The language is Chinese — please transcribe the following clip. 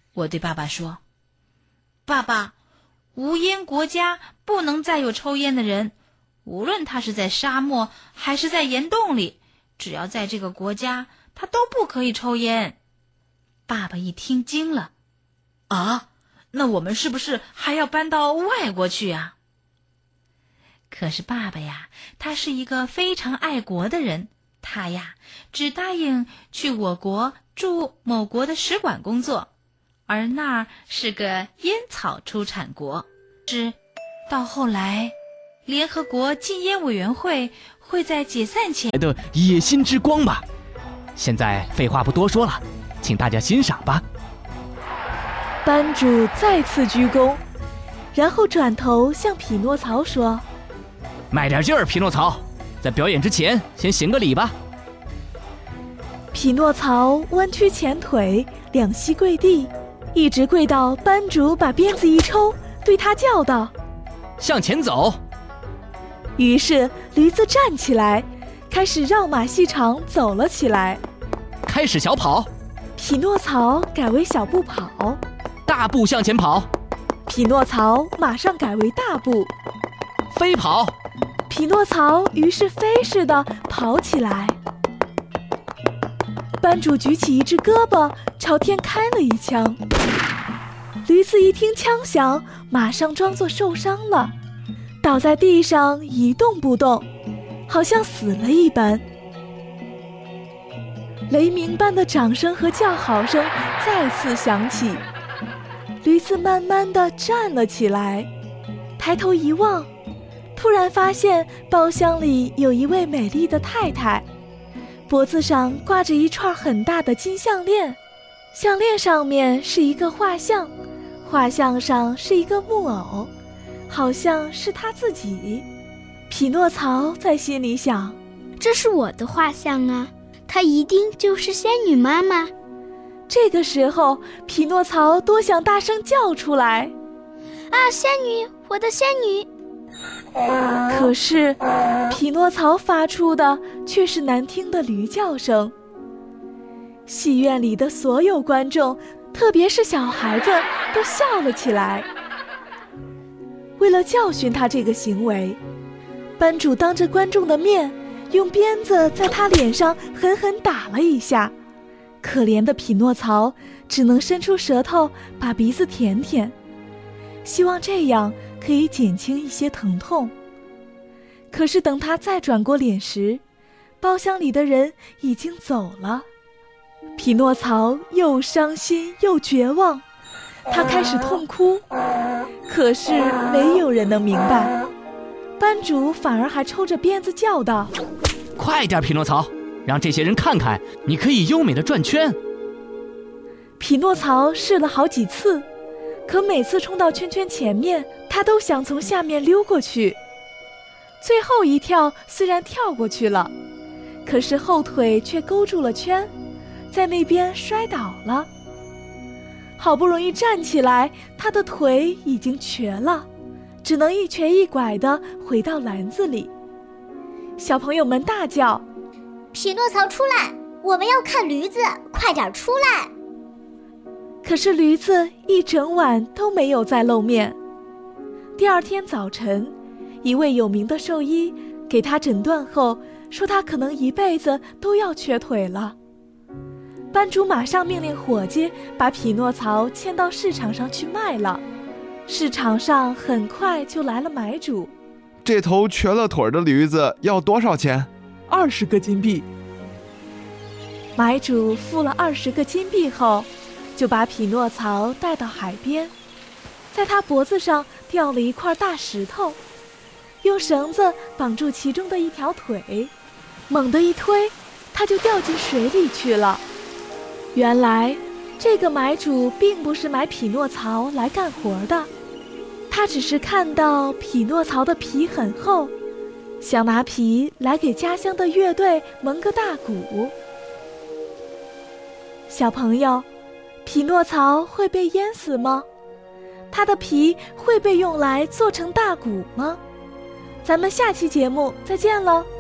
我对爸爸说：爸爸，无烟国家不能再有抽烟的人，无论他是在沙漠还是在岩洞里，只要在这个国家，他都不可以抽烟。爸爸一听惊了：啊，那我们是不是还要搬到外国去啊？可是爸爸呀，他是一个非常爱国的人，他呀只答应去我国驻某国的使馆工作，而那儿是个烟草出产国。到后来，联合国禁烟委员会会在解散前的野心之光吧。现在废话不多说了，请大家欣赏吧。 班主再次鞠躬，然后转头向匹诺曹说： 卖点劲儿，匹诺曹，在表演之前先行个礼吧。 匹诺曹弯曲前腿，两膝跪地，一直跪到班主把鞭子一抽，对他叫道： 向前走。 于是驴子站起来，开始绕马戏场走了起来。 开始小跑。 匹诺曹改为小步跑。 大步向前跑。 匹诺曹马上改为大步。 飞跑。 匹诺曹于是飞似的跑起来。班主举起一只胳膊朝天开了一枪。驴子一听枪响，马上装作受伤了，倒在地上一动不动，好像死了一般。雷鸣般的掌声和叫好声再次响起，驴子慢慢地站了起来，抬头一望，突然发现包厢里有一位美丽的太太，脖子上挂着一串很大的金项链，项链上面是一个画像，画像上是一个木偶，好像是他自己。匹诺曹在心里想： 这是我的画像啊，她一定就是仙女妈妈。 这个时候，匹诺曹多想大声叫出来： 啊，仙女，我的仙女！ 可是，匹诺曹发出的却是难听的驴叫声。戏院里的所有观众，特别是小孩子，都笑了起来。为了教训他这个行为，班主当着观众的面，用鞭子在他脸上狠狠打了一下。可怜的匹诺曹只能伸出舌头把鼻子舔舔，希望这样可以减轻一些疼痛。可是等他再转过脸时，包厢里的人已经走了。匹诺曹又伤心又绝望，他开始痛哭，可是没有人能明白。班主反而还抽着鞭子叫道： 快点，匹诺曹，让这些人看看你可以优美的转圈。 匹诺曹试了好几次，可每次冲到圈圈前面，他都想从下面溜过去。最后一跳虽然跳过去了，可是后腿却勾住了圈，在那边摔倒了。好不容易站起来，他的腿已经瘸了，只能一瘸一拐地回到篮子里。小朋友们大叫： 匹诺曹出来，我们要看驴子，快点出来！ 可是驴子一整晚都没有再露面。第二天早晨，一位有名的兽医给他诊断后，说他可能一辈子都要瘸腿了。班主马上命令伙计把匹诺曹牵到市场上去卖了。市场上很快就来了买主。 这头瘸了腿的驴子要多少钱 ？20个金币。 买主付了20个金币后，就把匹诺曹带到海边，在他脖子上吊了一块大石头，用绳子绑住其中的一条腿，猛地一推，他就掉进水里去了。原来这个买主并不是买匹诺曹来干活的，他只是看到匹诺曹的皮很厚，想拿皮来给家乡的乐队蒙个大鼓。小朋友，匹诺曹会被淹死吗？他的皮会被用来做成大鼓吗？咱们下期节目再见喽。